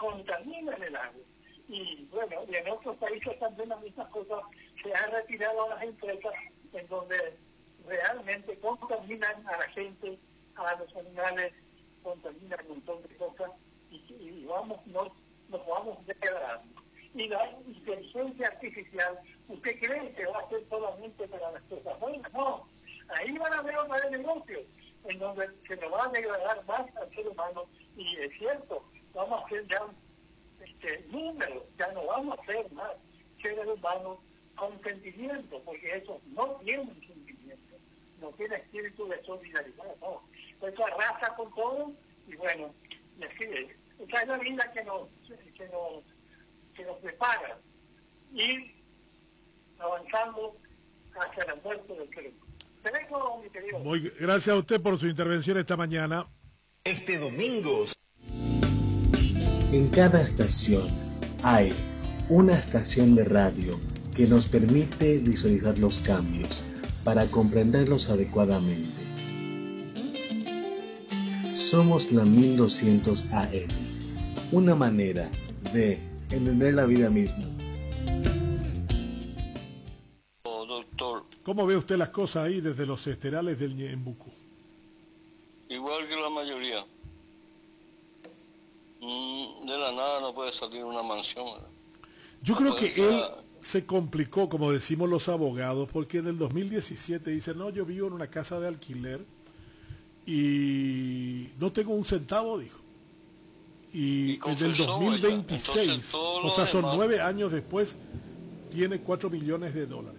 contaminan el agua. Y bueno, y en otros países también las mismas cosas, se han retirado a las empresas en donde realmente contaminan a la gente, a los animales, contaminan un montón de cosas y nos vamos degradando. Y la inteligencia artificial, ¿usted cree que va a ser solamente para las cosas buenas? No, ahí van a haber otros negocios en donde se nos va a degradar más al ser humano, y es cierto, vamos a hacer ya números, ya no vamos a ser más seres humanos con sentimiento, porque esos no tienen sentimiento, no tienen espíritu de solidaridad, no. Eso arrasa con todo, y bueno, y así es. Esa es la vida que nos prepara, ir avanzando hacia la muerte del ser humano. Te dejo, mi querido. Muy gracias a usted por su intervención esta mañana. Este domingo. En cada estación hay una estación de radio que nos permite visualizar los cambios para comprenderlos adecuadamente. Somos la 1200 AM, una manera de entender la vida misma. Doctor, ¿Cómo ve usted las cosas ahí desde los esterales del Ñembucú? igual que la mayoría. De la nada no puede salir una mansión, ¿verdad? Yo No creo puede que ser él se complicó, como decimos los abogados, porque en el 2017 dice, no, yo vivo en una casa de alquiler y no tengo un centavo, dijo. Y en el 2026, o sea, son 9 años después, tiene 4 millones de dólares.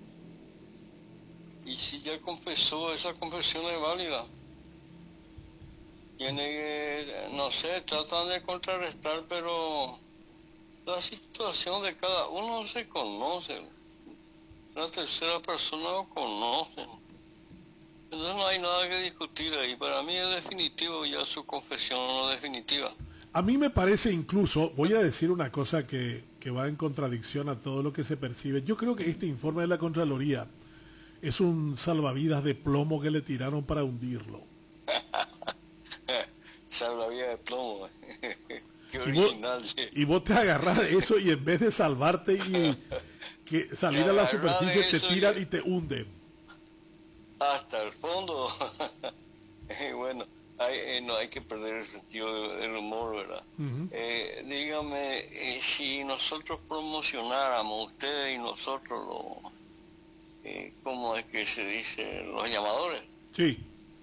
Y si ya confesó, esa confesión es válida. Tiene que, no sé, tratan de contrarrestar, pero la situación de cada uno se conoce. La tercera persona lo conoce. Entonces no hay nada que discutir ahí. Para mí es definitivo ya su confesión, no definitiva. A mí me parece incluso, voy a decir una cosa que va en contradicción a todo lo que se percibe. Yo creo que este informe de la Contraloría es un salvavidas de plomo que le tiraron para hundirlo. Salvavidas de plomo. Qué original. Y vos te agarrás de eso y en vez de salvarte y que salir a la superficie te tiran y te hunden. Hasta el fondo. Bueno, no hay que perder el sentido del humor, ¿verdad? Dígame, si nosotros promocionáramos, ustedes y nosotros, ¿cómo es que se dice? Los llamadores. Sí.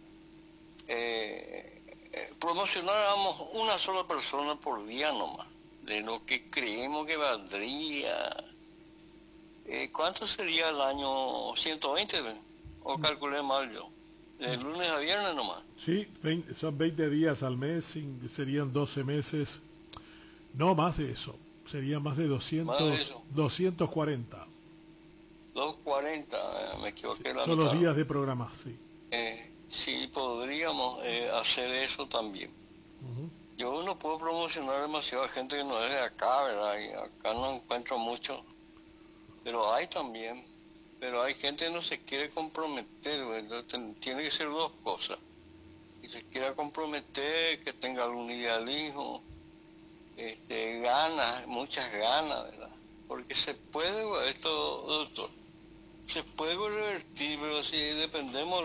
Promocionáramos una sola persona por día nomás, de lo que creemos que valdría. ¿Cuánto sería el año? ¿120? ¿O calculé mal yo? De lunes a viernes nomás. Sí, son 20 días al mes, serían 12 meses. No, más de eso. Sería más de 200, más de eso. 240. 240, me equivoqué. Sí, son los días de programa, sí. Sí, podríamos hacer eso también. Yo no puedo promocionar demasiado a gente que no es de acá, ¿verdad? Y acá no encuentro mucho, pero hay también. Pero hay gente que no se quiere comprometer, ¿verdad? Tiene que ser dos cosas. Que se quiera comprometer, que tenga algún idealismo, ganas, muchas ganas, ¿verdad? Porque se puede, esto, doctor, se puede revertir, pero si dependemos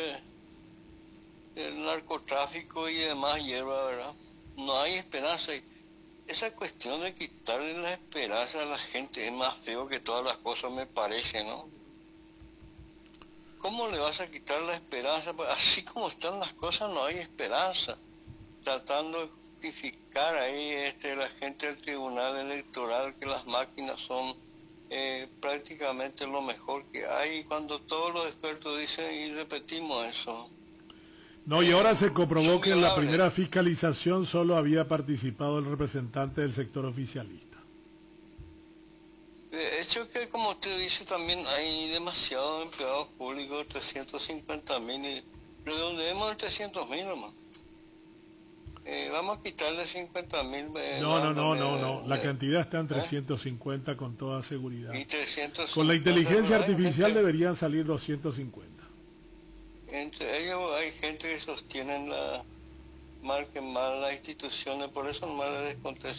del narcotráfico y demás hierba, ¿verdad? No hay esperanza. Esa cuestión de quitarle la esperanza a la gente es más feo que todas las cosas, me parece, ¿no? ¿Cómo le vas a quitar la esperanza? Pues así como están las cosas no hay esperanza. Tratando de justificar ahí la gente del Tribunal Electoral que las máquinas son prácticamente lo mejor que hay, cuando todos los expertos dicen y repetimos eso. No, y ahora se comprobó que en la primera fiscalización solo había participado el representante del sector oficialista. De hecho que, como usted dice, también hay demasiados empleados públicos, 350.000, y redondeemos en 300.000 nomás. Vamos a quitarle 50.000. No. La cantidad está en 350 con toda seguridad. Y 350, con la inteligencia artificial deberían salir 250. Entre ellos hay gente que sostienen marquen mal las instituciones, por eso nomás les desconté